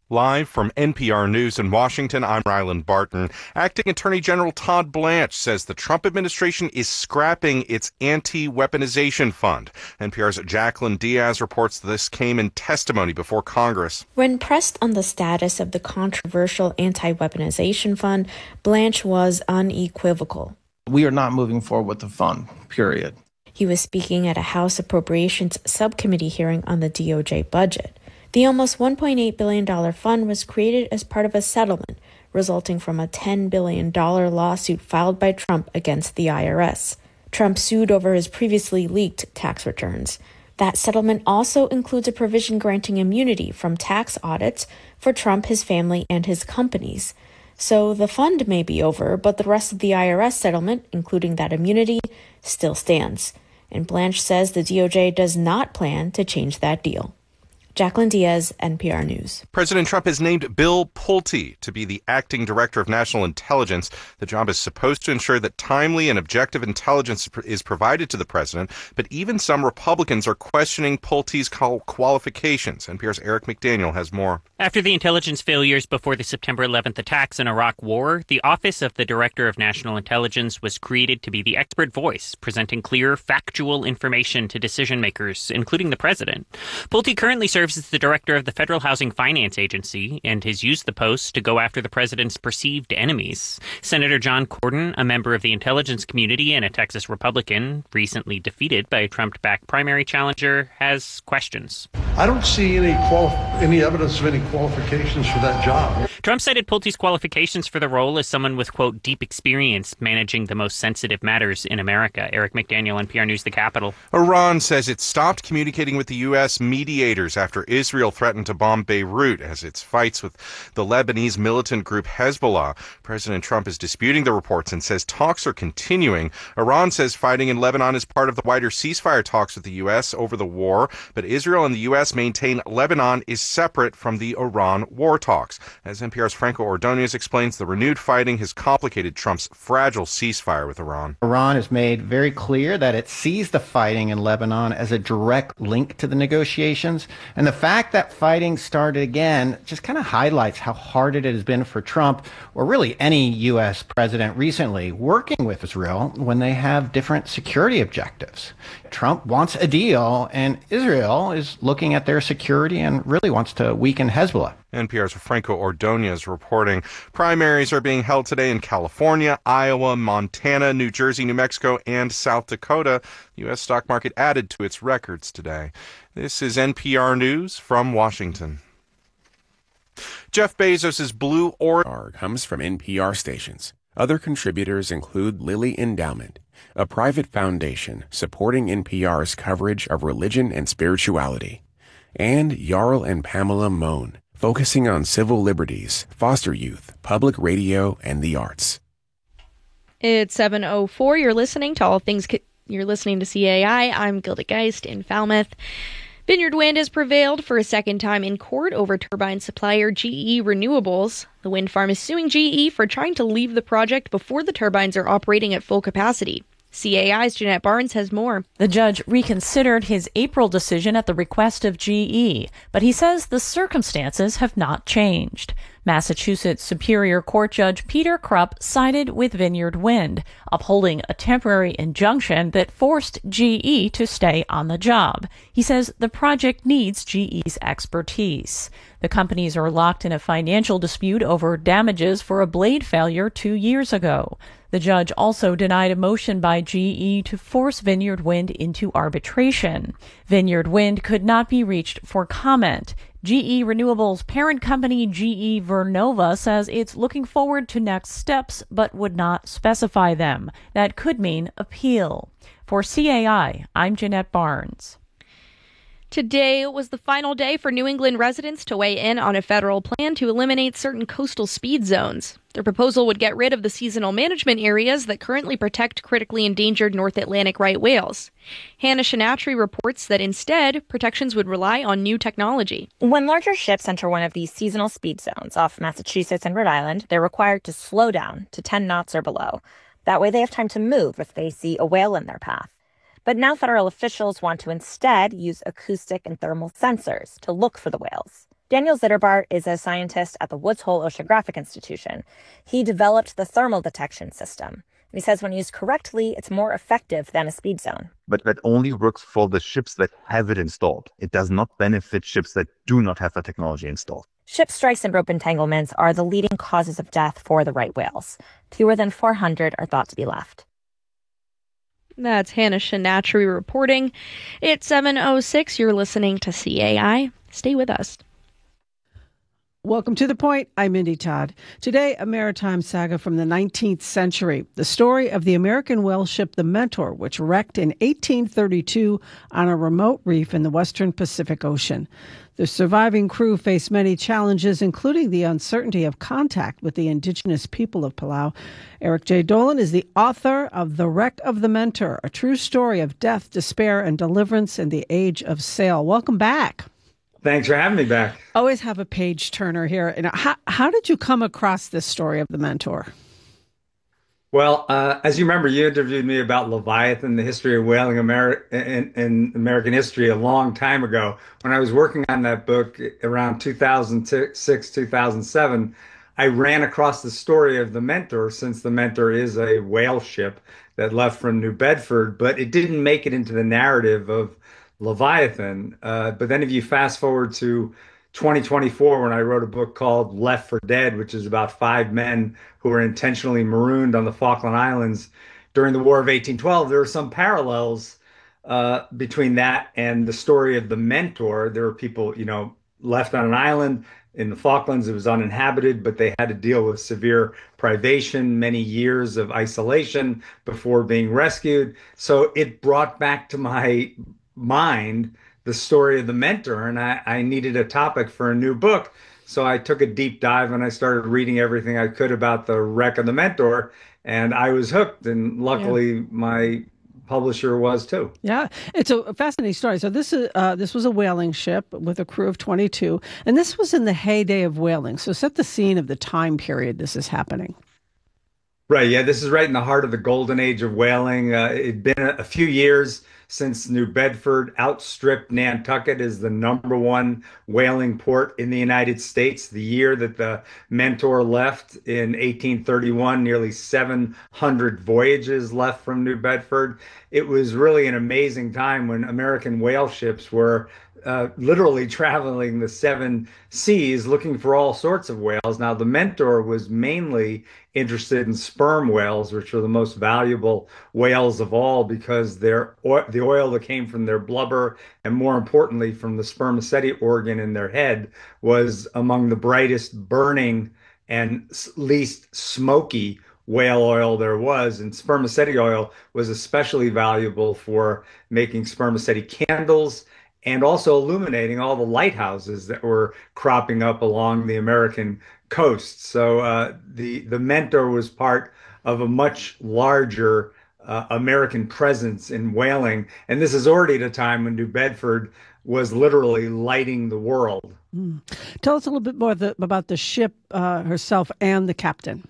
Live from NPR News in Washington, I'm Ryland Barton. Acting Attorney General Todd Blanche says the Trump administration is scrapping its anti-weaponization fund. NPR's Jacqueline Diaz reports this came in testimony before Congress. When pressed on the status of the controversial anti-weaponization fund, Blanche was unequivocal. We are not moving forward with the fund, period. He was speaking at a House Appropriations Subcommittee hearing on the DOJ budget. The almost $1.8 billion fund was created as part of a settlement resulting from a $10 billion lawsuit filed by Trump against the IRS. Trump sued over his previously leaked tax returns. That settlement also includes a provision granting immunity from tax audits for Trump, his family, and his companies. So the fund may be over, but the rest of the IRS settlement, including that immunity, still stands. And Blanche says the DOJ does not plan to change that deal. Jacqueline Diaz, NPR News. President Trump has named Bill Pulte to be the acting director of national intelligence. The job is supposed to ensure that timely and objective intelligence is provided to the president, but even some Republicans are questioning Pulte's qualifications. NPR's Eric McDaniel has more. After the intelligence failures before the September 11th attacks in Iraq War, the Office of the Director of National Intelligence was created to be the expert voice, presenting clear, factual information to decision makers, including the president. Pulte currently serves as the director of the Federal Housing Finance Agency and has used the post to go after the president's perceived enemies. Senator John Cornyn, a member of the intelligence community and a Texas Republican, recently defeated by a Trump-backed primary challenger, has questions. I don't see any evidence of any qualifications for that job. Trump cited Pulte's qualifications for the role as someone with, quote, deep experience managing the most sensitive matters in America. Eric McDaniel, NPR News, the Capitol. Iran says it stopped communicating with the U.S. mediators after Israel threatened to bomb Beirut as it fights with the Lebanese militant group Hezbollah. President Trump is disputing the reports and says talks are continuing. Iran says fighting in Lebanon is part of the wider ceasefire talks with the U.S. over the war, but Israel and the U.S. maintain Lebanon is separate from the Iran war talks. As NPR's Franco Ordonez explains, the renewed fighting has complicated Trump's fragile ceasefire with Iran. Iran has made very clear that it sees the fighting in Lebanon as a direct link to the negotiations, and the fact that fighting started again just kind of highlights how hard it has been for Trump, or really any U.S. president recently, working with Israel when they have different security objectives. Trump wants a deal, and Israel is looking at their security and really wants to weaken Hezbollah. NPR's Franco Ordonez reporting. Primaries are being held today in California, Iowa, Montana, New Jersey, New Mexico, and South Dakota. The U.S. stock market added to its records today. This is NPR News from Washington. Jeff Bezos' Blue Origin comes from NPR stations. Other contributors include Lilly Endowment, a private foundation supporting NPR's coverage of religion and spirituality, and Jarl and Pamela Mohn, focusing on civil liberties, foster youth, public radio, and the arts. It's 7:04. You're listening to CAI. I'm Gilda Geist in Falmouth. Vineyard Wind has prevailed for a second time in court over turbine supplier GE Renewables. The wind farm is suing GE for trying to leave the project before the turbines are operating at full capacity. CAI's Jeanette Barnes has more. The judge reconsidered his April decision at the request of GE, but he says the circumstances have not changed. Massachusetts Superior Court Judge Peter Krupp sided with Vineyard Wind, upholding a temporary injunction that forced GE to stay on the job. He says the project needs GE's expertise. The companies are locked in a financial dispute over damages for a blade failure 2 years ago. The judge also denied a motion by GE to force Vineyard Wind into arbitration. Vineyard Wind could not be reached for comment. GE Renewables' parent company, GE Vernova, says it's looking forward to next steps but would not specify them. That could mean appeal. For CAI, I'm Jeanette Barnes. Today was the final day for New England residents to weigh in on a federal plan to eliminate certain coastal speed zones. The proposal would get rid of the seasonal management areas that currently protect critically endangered North Atlantic right whales. Hannah Shinatri reports that instead, protections would rely on new technology. When larger ships enter one of these seasonal speed zones off Massachusetts and Rhode Island, they're required to slow down to 10 knots or below. That way they have time to move if they see a whale in their path. But now federal officials want to instead use acoustic and thermal sensors to look for the whales. Daniel Zitterbart is a scientist at the Woods Hole Oceanographic Institution. He developed the thermal detection system. And he says when used correctly, it's more effective than a speed zone. But that only works for the ships that have it installed. It does not benefit ships that do not have the technology installed. Ship strikes and rope entanglements are the leading causes of death for the right whales. Fewer than 400 are thought to be left. That's Hannah Shinatri reporting. It's 7:06. You're listening to CAI. Stay with us. Welcome to The Point. I'm Mindy Todd. Today, a maritime saga from the 19th century. The story of the American whale ship The Mentor, which wrecked in 1832 on a remote reef in the western Pacific Ocean. The surviving crew faced many challenges, including the uncertainty of contact with the indigenous people of Palau. Eric J. Dolan is the author of The Wreck of the Mentor, a true story of death, despair, and deliverance in the age of sail. Welcome back. Thanks for having me back. Always have a page turner here. And how did you come across this story of The Mentor? Well, as you remember, you interviewed me about Leviathan, the history of whaling in American history a long time ago. When I was working on that book around 2006, 2007, I ran across the story of The Mentor, since The Mentor is a whale ship that left from New Bedford, but it didn't make it into the narrative of Leviathan. But then if you fast forward to 2024, when I wrote a book called Left for Dead, which is about 5 men who were intentionally marooned on the Falkland Islands during the War of 1812, there are some parallels between that and the story of The Mentor. There were people, left on an island in the Falklands. It was uninhabited, but they had to deal with severe privation, many years of isolation before being rescued. So it brought back to my mind the story of The Mentor, and I needed a topic for a new book. So I took a deep dive and I started reading everything I could about the wreck of The Mentor, and I was hooked. And luckily, my publisher was too. Yeah, it's a fascinating story. So this was a whaling ship with a crew of 22, and this was in the heyday of whaling. So set the scene of the time period this is happening. Right. Yeah, this is right in the heart of the golden age of whaling. It'd been a few years since New Bedford outstripped Nantucket as the #1 whaling port in the United States. The year that the Mentor left in 1831, nearly 700 voyages left from New Bedford. It was really an amazing time when American whale ships were literally traveling the 7 seas looking for all sorts of whales. Now, the Mentor was mainly interested in sperm whales, which are the most valuable whales of all because the oil that came from their blubber, and more importantly from the spermaceti organ in their head, was among the brightest burning and least smoky whale oil there was. And spermaceti oil was especially valuable for making spermaceti candles and also illuminating all the lighthouses that were cropping up along the American coast. So the Mentor was part of a much larger American presence in whaling. And this is already at a time when New Bedford was literally lighting the world. Tell us a little bit more about the ship herself and the captain.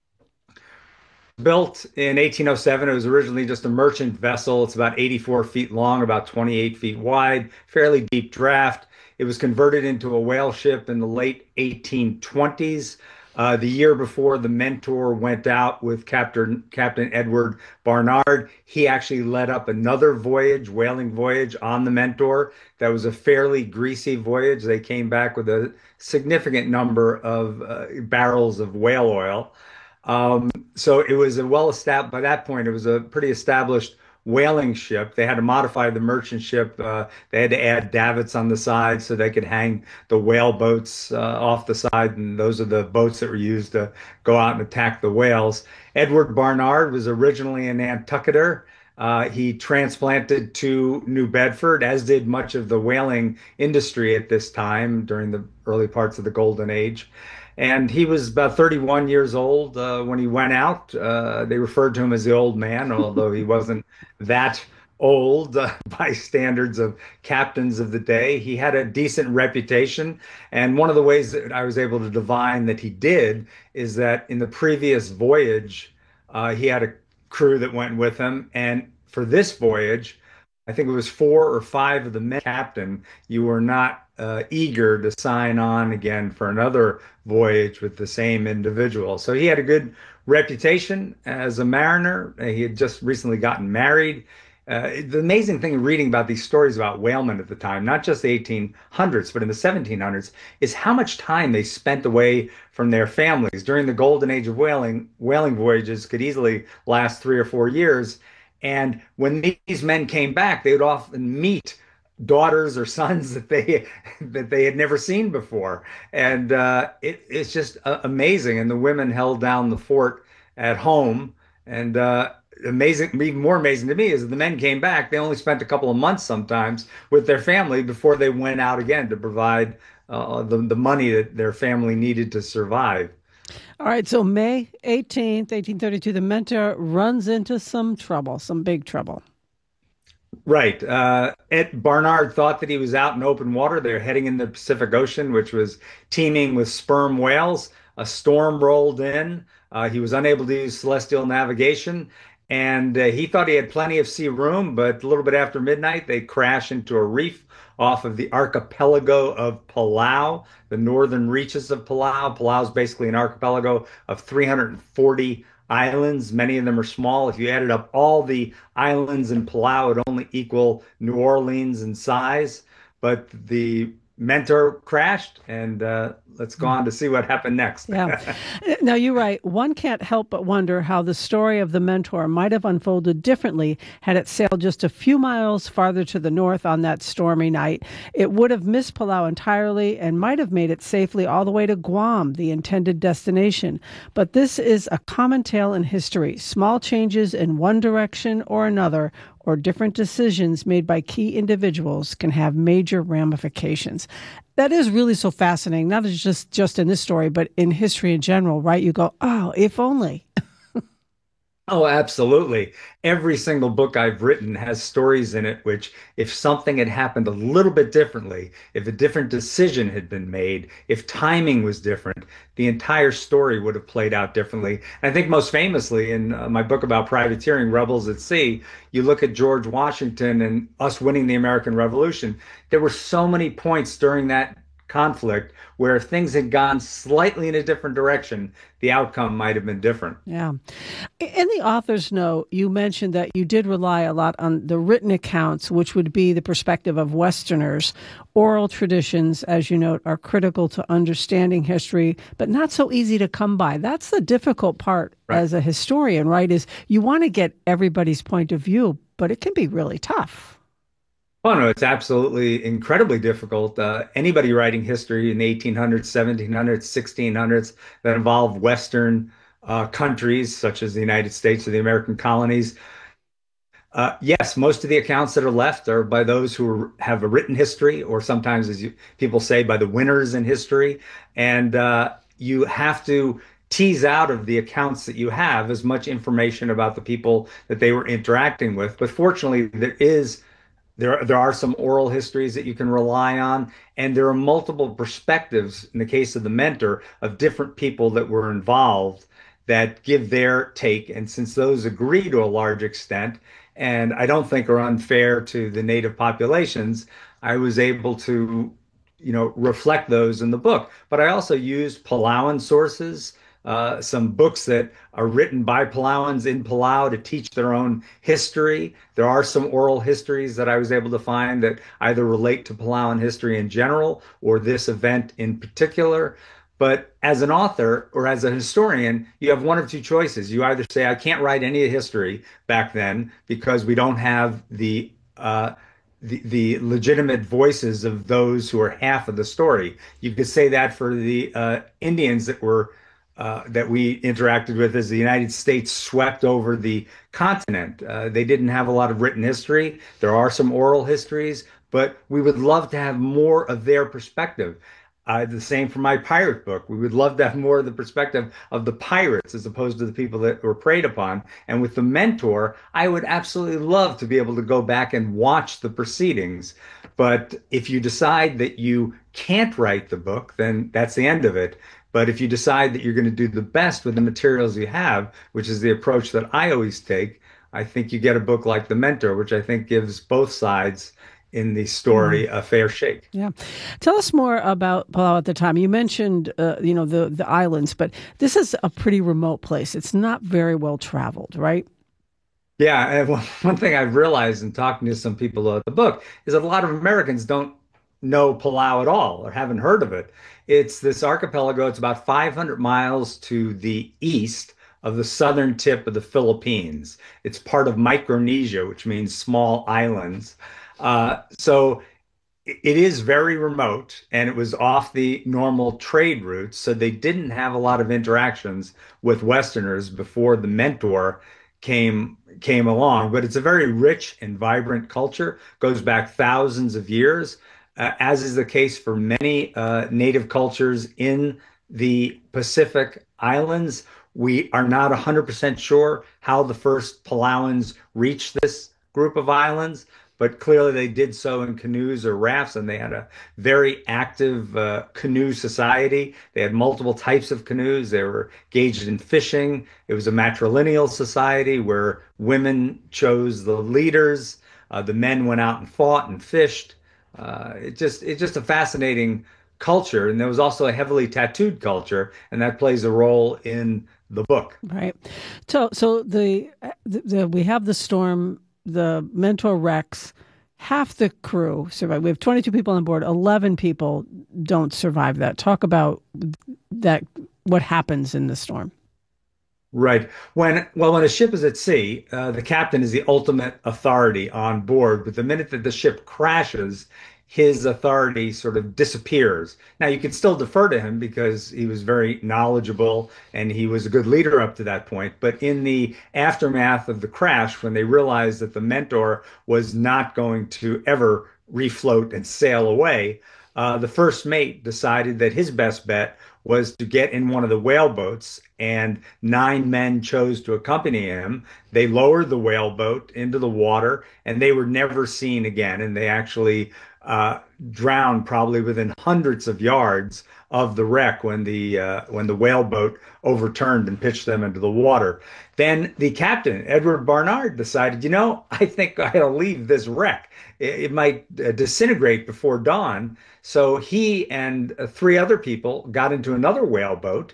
Built in 1807, it was originally just a merchant vessel. It's about 84 feet long, about 28 feet wide, fairly deep draft. It was converted into a whale ship in the late 1820s. The year before the Mentor went out with Captain Edward Barnard, he actually led up another voyage, whaling voyage on the Mentor. That was a fairly greasy voyage. They came back with a significant number of barrels of whale oil. So it was by that point, it was a pretty established whaling ship. They had to modify the merchant ship. They had to add davits on the side so they could hang the whale boats off the side. And those are the boats that were used to go out and attack the whales. Edward Barnard was originally a Nantucketer. He transplanted to New Bedford, as did much of the whaling industry at this time during the early parts of the Golden Age. And he was about 31 years old when he went out. They referred to him as the old man, although he wasn't that old by standards of captains of the day. He had a decent reputation. And one of the ways that I was able to divine that he did is that in the previous voyage, he had a crew that went with him. And for this voyage, I think it was 4 or 5 of the men captain, you were not eager to sign on again for another voyage with the same individual. So he had a good reputation as a mariner. He had just recently gotten married. The amazing thing in reading about these stories about whalemen at the time, not just the 1800s, but in the 1700s, is how much time they spent away from their families. During the golden age of whaling voyages could easily last 3 or 4 years. And when these men came back, they would often meet daughters or sons that they had never seen before, and it's just amazing. And the women held down the fort at home. And amazing, even more amazing to me, is that the men came back. They only spent a couple of months sometimes with their family before they went out again to provide the money that their family needed to survive. All right, so May 18th, 1832, the Mentor runs into some trouble, some big trouble. Right. Barnard thought that he was out in open water. They're heading in the Pacific Ocean, which was teeming with sperm whales. A storm rolled in. He was unable to use celestial navigation, and he thought he had plenty of sea room, but a little bit after midnight, they crash into a reef off of the archipelago of Palau, the northern reaches of Palau. Palau is basically an archipelago of 340 islands. Many of them are small. If you added up all the islands in Palau, it would only equal New Orleans in size. But the Mentor crashed, and let's go on to see what happened next. Yeah. Now, you're right. One can't help but wonder how the story of the Mentor might have unfolded differently had it sailed just a few miles farther to the north on that stormy night. It would have missed Palau entirely and might have made it safely all the way to Guam, the intended destination. But this is a common tale in history. Small changes in one direction or another, or different decisions made by key individuals, can have major ramifications. That is really so fascinating, not just in this story, but in history in general, right? You go, oh, if only. Oh, absolutely. Every single book I've written has stories in it which, if something had happened a little bit differently, if a different decision had been made, if timing was different, the entire story would have played out differently. And I think most famously in my book about privateering, Rebels at Sea, you look at George Washington and us winning the American Revolution. There were so many points during that conflict where if things had gone slightly in a different direction, the outcome might have been different. Yeah. In the author's note, you mentioned that you did rely a lot on the written accounts, which would be the perspective of Westerners. Oral traditions, as you note, are critical to understanding history, but not so easy to come by. That's the difficult part as a historian, right? Is you want to get everybody's point of view, but it can be really tough. Oh, no, it's absolutely incredibly difficult. Anybody writing history in the 1800s, 1700s, 1600s that involved Western countries, such as the United States or the American colonies. Yes, most of the accounts that are left are by those who have a written history, or sometimes, as people say, by the winners in history. And you have to tease out of the accounts that you have as much information about the people that they were interacting with. But fortunately, there are some oral histories that you can rely on, and there are multiple perspectives in the case of the Mentor of different people that were involved that give their take. And since those agree to a large extent, and I don't think are unfair to the native populations, I was able to, reflect those in the book. But I also used Palauan sources, some books that are written by Palauans in Palau to teach their own history. There are some oral histories that I was able to find that either relate to Palauan history in general or this event in particular. But as an author or as a historian, you have one of two choices. You either say, I can't write any history back then because we don't have the legitimate voices of those who are half of the story. You could say that for the Indians that we interacted with as the United States swept over the continent. They didn't have a lot of written history. There are some oral histories, but we would love to have more of their perspective. The same for my pirate book. We would love to have more of the perspective of the pirates as opposed to the people that were preyed upon. And with the Mentor, I would absolutely love to be able to go back and watch the proceedings. But if you decide that you can't write the book, then that's the end of it. But if you decide that you're going to do the best with the materials you have, which is the approach that I always take, I think you get a book like The Mentor, which I think gives both sides in the story A Fair Shake. Yeah. Tell us more about Palau at the time. You mentioned, the islands, but this is a pretty remote place. It's not very well traveled, right? Yeah, and one thing I've realized in talking to some people about the book is that a lot of Americans don't know Palau at all or haven't heard of it. It's this archipelago. It's about 500 miles to the east of the southern tip of the Philippines. It's part of Micronesia, which means small islands. So it is very remote, and it was off the normal trade routes. So they didn't have a lot of interactions with Westerners before the Mentor came along. But it's a very rich and vibrant culture, goes back thousands of years, as is the case for many native cultures in the Pacific Islands. We are not 100% sure how the first Palauans reached this group of islands, but clearly they did so in canoes or rafts, and they had a very active canoe society. They had multiple types of canoes. They were engaged in fishing. It was a matrilineal society where women chose the leaders. The men went out and fought and fished. It's just a fascinating culture. And there was also a heavily tattooed culture, and that plays a role in the book. Right. So the we have the storm, the Mentor wrecks, half the crew survive. We have 22 people on board. 11 people don't survive that. Talk about that. What happens in the storm? Right. When a ship is at sea, the captain is the ultimate authority on board. But the minute that the ship crashes, his authority sort of disappears. Now, you can still defer to him because he was very knowledgeable and he was a good leader up to that point. But in the aftermath of the crash, when they realized that the Mentor was not going to ever refloat and sail away, the first mate decided that his best bet was to get in one of the whaleboats, and 9 men chose to accompany him. They lowered the whaleboat into the water, and they were never seen again. And they actually drowned probably within hundreds of yards of the wreck when the whaleboat overturned and pitched them into the water. Then the captain, Edward Barnard, decided, I think I'll leave this wreck. It might disintegrate before dawn. So he and 3 other people got into another whaleboat.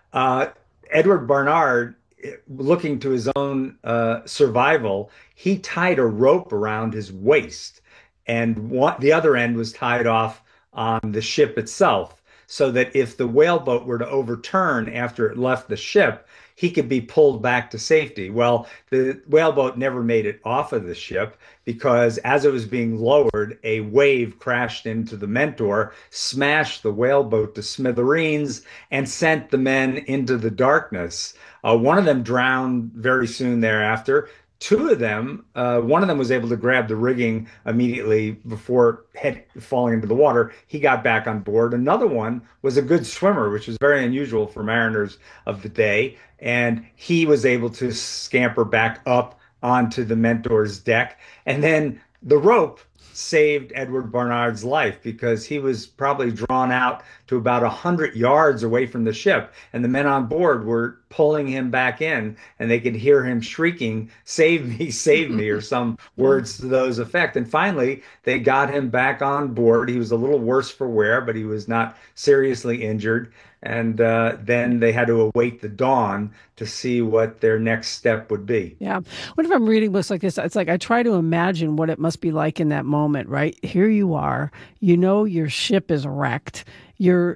Edward Barnard, looking to his own survival, he tied a rope around his waist, and the other end was tied off on the ship itself, so that if the whaleboat were to overturn after it left the ship, he could be pulled back to safety. Well, the whaleboat never made it off of the ship because as it was being lowered, a wave crashed into the Mentor, smashed the whaleboat to smithereens, and sent the men into the darkness. One of them drowned very soon thereafter. 2 of them, one of them was able to grab the rigging immediately before falling into the water. He got back on board. Another one was a good swimmer, which was very unusual for mariners of the day. And he was able to scamper back up onto the Mentor's deck. And then the rope saved Edward Barnard's life because he was probably drawn out to about 100 yards away from the ship, and the men on board were pulling him back in, and they could hear him shrieking, save me," or some words to those effect. And finally, they got him back on board. He was a little worse for wear, but he was not seriously injured. And then they had to await the dawn to see what their next step would be. Yeah. Whenever I'm reading books like this, it's like I try to imagine what it must be like in that moment, right? Here you are, your ship is wrecked. You're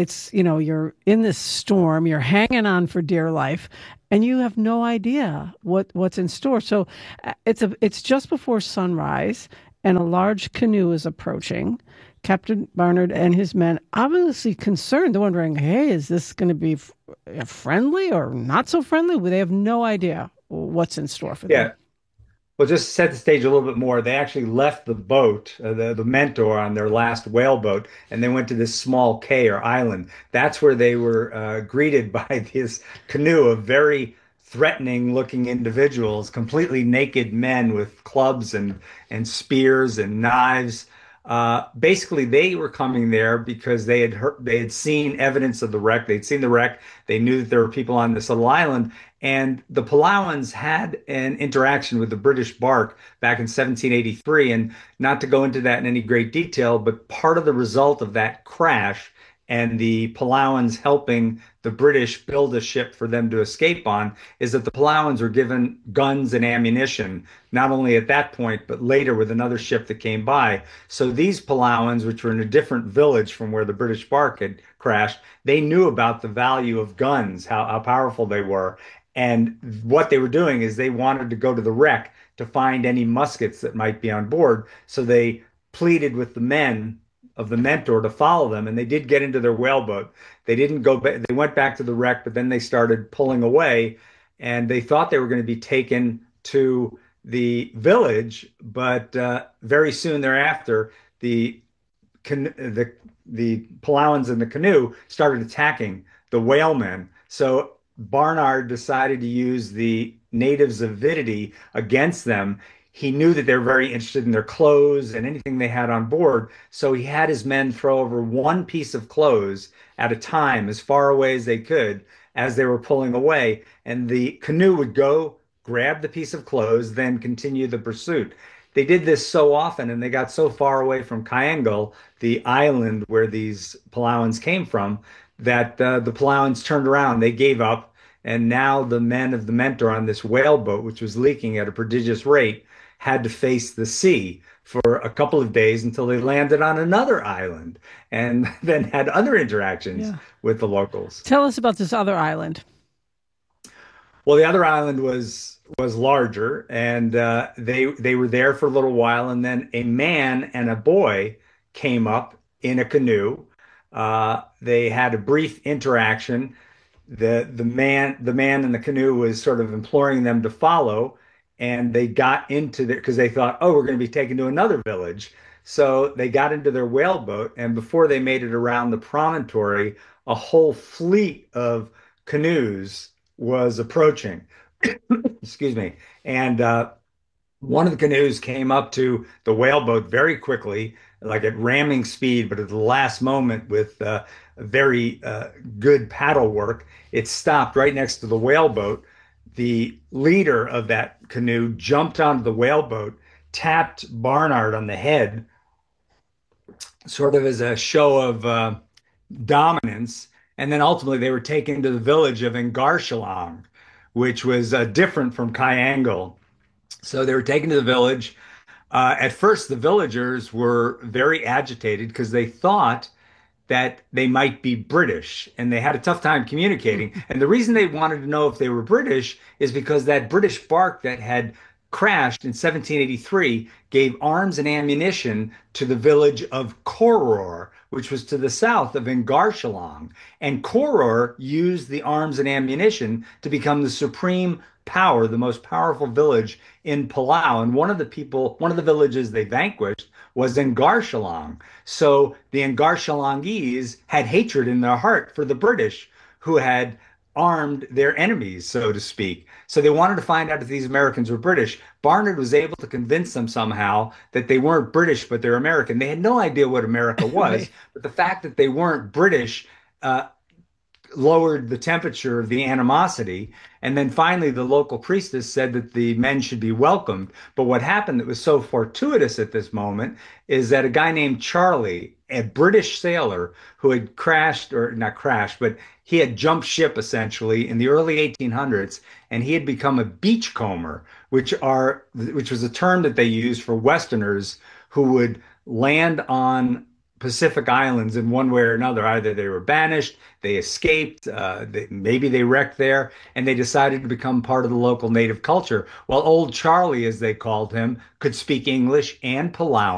in this storm, you're hanging on for dear life, and you have no idea what's in store. So it's just before sunrise, and a large canoe is approaching. Captain Barnard and his men obviously concerned. They're wondering, hey, is this going to be friendly or not so friendly? Well, they have no idea what's in store for them. Yeah. Well, just to set the stage a little bit more, they actually left the boat, the Mentor, on their last whaleboat, and they went to this small cay or island. That's where they were greeted by this canoe of very threatening-looking individuals, completely naked men with clubs and spears and knives. Basically, they were coming there because they had seen evidence of the wreck. They'd seen the wreck. They knew that there were people on this little island, and the Palauans had an interaction with the British bark back in 1783. And not to go into that in any great detail, but part of the result of that crash and the Palauans helping the British build a ship for them to escape on is that the Palauans were given guns and ammunition, not only at that point, but later with another ship that came by. So these Palauans, which were in a different village from where the British bark had crashed, they knew about the value of guns, how powerful they were. And what they were doing is they wanted to go to the wreck to find any muskets that might be on board. So they pleaded with the men of the Mentor to follow them, and they did get into their whaleboat. They didn't go back. They went back to the wreck, but then they started pulling away, and they thought they were going to be taken to the village. But very soon thereafter, the Palauans in the canoe started attacking the whalemen. So Barnard decided to use the natives' avidity against them. He knew that they were very interested in their clothes and anything they had on board. So he had his men throw over one piece of clothes at a time, as far away as they could, as they were pulling away. And the canoe would go grab the piece of clothes, then continue the pursuit. They did this so often, and they got so far away from Cyangal, the island where these Palauans came from, that the Palauans turned around. They gave up. And now the men of the Mentor on this whaleboat, which was leaking at a prodigious rate, had to face the sea for a couple of days until they landed on another island and then had other interactions with the locals. Tell us about this other island. Well, the other island was larger, and they were there for a little while, and then a man and a boy came up in a canoe. They had a brief interaction. The man in the canoe was sort of imploring them to follow. And they got into there because they thought, oh, we're going to be taken to another village. So they got into their whaleboat, and before they made it around the promontory, a whole fleet of canoes was approaching. Excuse me. And one of the canoes came up to the whaleboat very quickly, like at ramming speed, but at the last moment with very good paddle work, it stopped right next to the whaleboat. The leader of that canoe jumped onto the whaleboat, tapped Barnard on the head, sort of as a show of dominance. And then ultimately they were taken to the village of Ingarshalong, which was different from Cyangal. So they were taken to the village. At first, the villagers were very agitated because they thought that they might be British, and they had a tough time communicating. And the reason they wanted to know if they were British is because that British bark that had crashed in 1783 gave arms and ammunition to the village of Koror, which was to the south of Ingarshalong. And Koror used the arms and ammunition to become the supreme power, the most powerful village in Palau. And one of the villages they vanquished was Ingarshalong. So the Ingarshalongese had hatred in their heart for the British, who had armed their enemies, so to speak. So they wanted to find out if these Americans were British. Barnard was able to convince them somehow that they weren't British, but they're American. They had no idea what America was, but the fact that they weren't British lowered the temperature of the animosity. And then finally, the local priestess said that the men should be welcomed. But what happened that was so fortuitous at this moment is that a guy named Charlie, a British sailor who had crashed, or not crashed, but he had jumped ship essentially in the early 1800s, and he had become a beachcomber, which was a term that they used for Westerners who would land on Pacific Islands in one way or another. Either they were banished, they escaped, maybe they wrecked there, and they decided to become part of the local native culture. Well, old Charlie, as they called him, could speak English and Palauan.